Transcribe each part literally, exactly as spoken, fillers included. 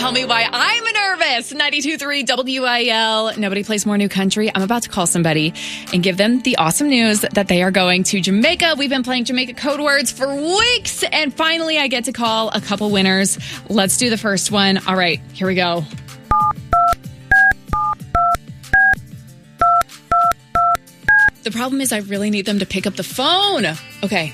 tell me why I'm nervous. ninety-two point three W I L. Nobody plays more new country. I'm about to call somebody and give them the awesome news that they are going to Jamaica. We've been playing Jamaica code words for weeks, and finally I get to call a couple winners. Let's do the first one. All right, here we go. The problem is I really need them to pick up the phone. Okay.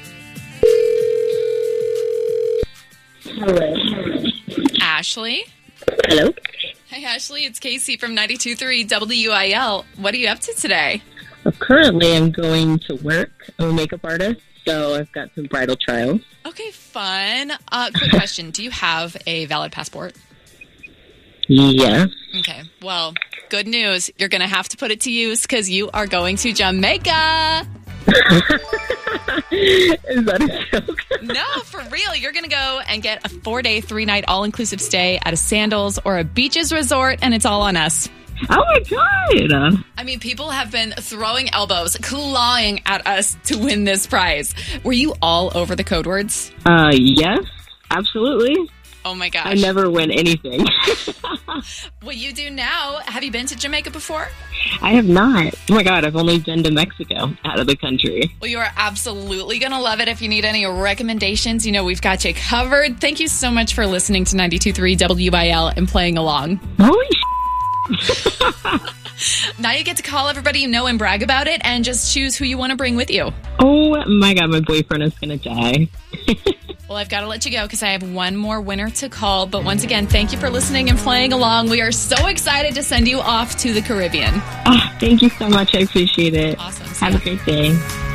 Hello. Ashley? Hello. Hi, Ashley. It's Casey from ninety-two point three W I L. What are you up to today? Well, currently, I'm going to work. I'm a makeup artist, so I've got some bridal trials. Okay, fun. Uh, quick question. Do you have a valid passport? Yes. Okay. Well, good news. You're going to have to put it to use because you are going to Jamaica. Is that a joke? No, for real. You're going to go and get a four-day, three-night all-inclusive stay at a Sandals or a Beaches resort, and it's all on us. Oh, my God. I mean, people have been throwing elbows, clawing at us to win this prize. Were you all over the code words? Uh, yes, absolutely. Oh, my gosh. I never win anything. What you do now, have you been to Jamaica before? I have not. Oh, my God. I've only been to Mexico, out of the country. Well, you are absolutely going to love it. If you need any recommendations, you know we've got you covered. Thank you so much for listening to ninety-two point three W I L and playing along. Holy sh**. Now you get to call everybody you know and brag about it and just choose who you want to bring with you. Oh, my God. My boyfriend is going to die. Well, I've got to let you go because I have one more winner to call. But once again, thank you for listening and playing along. We are so excited to send you off to the Caribbean. Oh, thank you so much. I appreciate it. Awesome. Have a great day.